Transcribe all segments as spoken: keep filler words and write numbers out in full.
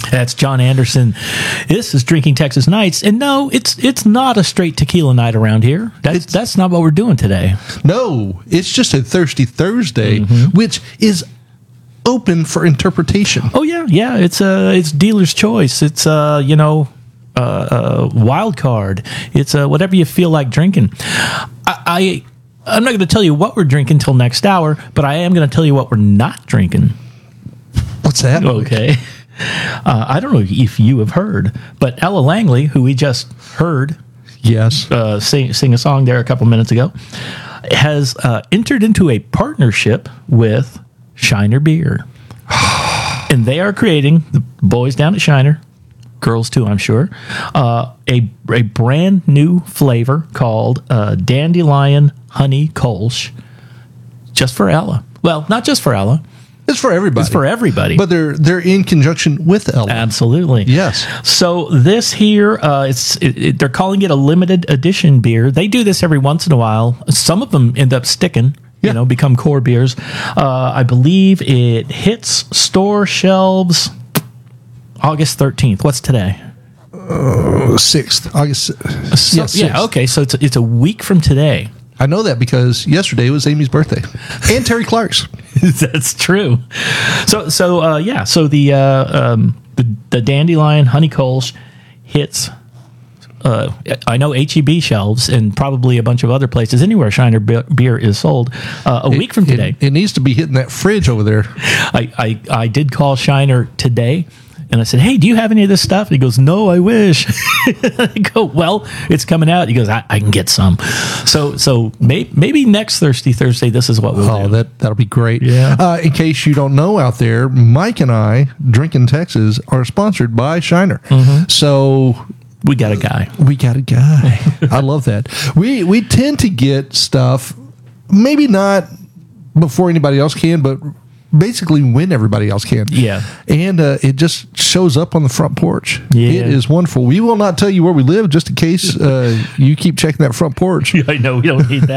That's John Anderson. This is Drinking Texas Nights, and no, it's it's not a straight tequila night around here. That's it's, that's not what we're doing today. No, it's just a Thirsty Thursday, mm-hmm. which is open for interpretation. Oh yeah, yeah. It's uh, it's dealer's choice. It's uh, you know, uh, uh wild card. It's uh, whatever you feel like drinking. I. I I'm not going to tell you what we're drinking till next hour, but I am going to tell you what we're not drinking. What's that? Okay. Uh, I don't know if you have heard, but Ella Langley, who we just heard yes, uh, sing, sing a song there a couple minutes ago, has uh, entered into a partnership with Shiner Beer. And they are creating, the boys down at Shiner, girls too, I'm sure, uh, a, a brand new flavor called uh, Dandelion Honey Kolsch, just for Ella. Well, not just for Ella. It's for everybody. It's for everybody. But they're they're in conjunction with Ella. Absolutely. Yes. So this here, uh, it's it, it, they're calling it a limited edition beer. They do this every once in a while. Some of them end up sticking. Yeah. You know, become core beers. Uh, I believe it hits store shelves August thirteenth. What's today? Uh, sixth. August. So, yeah, yeah, okay. So it's a, it's a week from today. I know that because yesterday was Amy's birthday. And Terry Clark's. That's true. So, so uh, yeah. So the, uh, um, the the Dandelion Honey Kolsch hits, uh, I know, H E B shelves and probably a bunch of other places. Anywhere Shiner be- beer is sold uh, a it, week from today. It, it needs to be hitting that fridge over there. I, I, I did call Shiner today. And I said, hey, do you have any of this stuff? And he goes, no, I wish. I go, well, it's coming out. He goes, I, I can get some. So so may, maybe next Thirsty Thursday, this is what we'll oh, do. Oh, that, that'll be great. Yeah. Uh, in case you don't know out there, Mike and I, Drinking Texas, are sponsored by Shiner. Mm-hmm. So we got a guy. We got a guy. I love that. We, we tend to get stuff, maybe not before anybody else can, but basically when everybody else can. Yeah. And uh, it just shows up on the front porch. Yeah. It is wonderful. We will not tell you where we live just in case uh, you keep checking that front porch. Yeah, I know. We don't need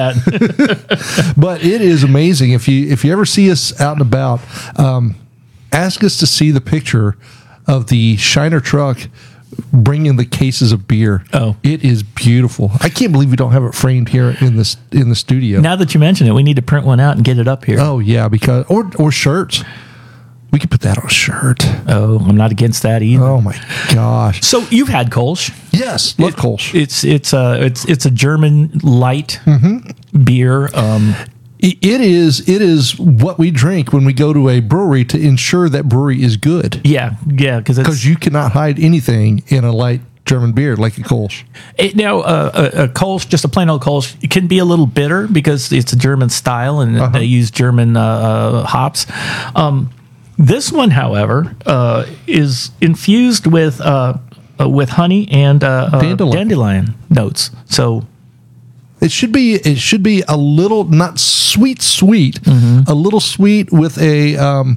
that. But it is amazing. If you if you ever see us out and about, um, ask us to see the picture of the Shiner truck bringing the cases of beer. Oh, it is beautiful. I can't believe we don't have it framed here in this in the studio. Now that you mention it, we need to print one out and get it up here. Oh yeah, because or or shirts. We could put that on a shirt. Oh, I'm not against that either. Oh my gosh! So you've had Kolsch? Yes, love it, Kolsch. It's it's a it's it's a German light mm-hmm. beer. Um, It is it is what we drink when we go to a brewery to ensure that brewery is good. Yeah, yeah, because you cannot hide anything in a light German beer like a Kolsch. It, now, uh, a, a Kolsch, just a plain old Kolsch, it can be a little bitter because it's a German style and uh-huh. they use German uh, uh, hops. Um, this one, however, uh, is infused with uh, uh, with honey and uh, uh, dandelion. dandelion notes. So. It should be. It should be a little not sweet, sweet. Mm-hmm. A little sweet with a um,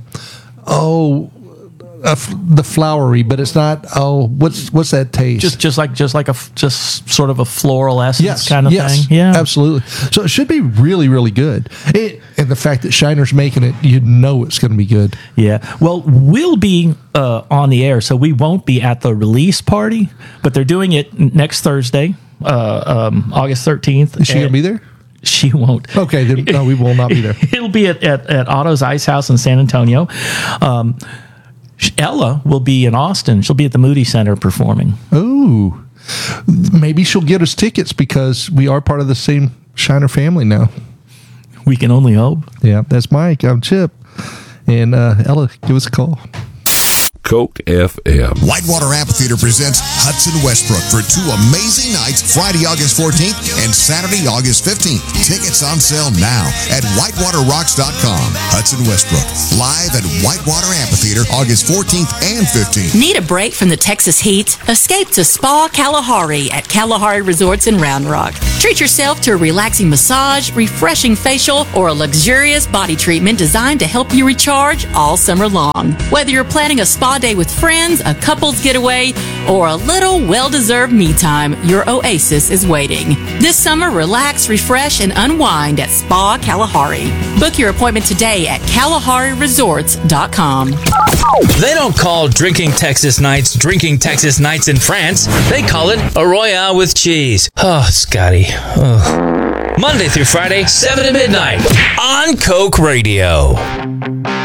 oh, a, the flowery, but it's not. Oh, what's what's that taste? Just just like just like a just sort of a floral essence yes, kind of yes, thing. Yeah, absolutely. So it should be really, really good. It, and the fact that Shiner's making it, you know it's going to be good. Yeah. Well, we'll be uh, on the air, so we won't be at the release party, but they're doing it next Thursday. Uh, um, August thirteenth. Is she going to be there? She won't. Okay, then, no, we will not be there. It'll be at, at, at Otto's Ice House in San Antonio. Um, Ella will be in Austin. She'll be at the Moody Center performing. Oh, maybe she'll get us tickets because we are part of the same Shiner family now. We can only hope. Yeah, that's Mike. I'm Chip. And uh, Ella, give us a call. Coke F M. Whitewater Amphitheater presents Hudson Westbrook for two amazing nights, Friday, August fourteenth and Saturday, August fifteenth. Tickets on sale now at whitewater rocks dot com. Hudson Westbrook, live at Whitewater Amphitheater, August fourteenth and fifteenth. Need a break from the Texas heat? Escape to Spa Kalahari at Kalahari Resorts in Round Rock. Treat yourself to a relaxing massage, refreshing facial, or a luxurious body treatment designed to help you recharge all summer long. Whether you're planning a spa day with friends, a couple's getaway, or a little well-deserved me time, your oasis is waiting. This summer, relax, refresh, and unwind at Spa Kalahari. Book your appointment today at Kalahari Resorts dot com. They don't call drinking Texas nights drinking Texas nights in France. They call it a Royale with cheese. Oh, Scotty. Oh. Monday through Friday, seven to midnight on Coke Radio.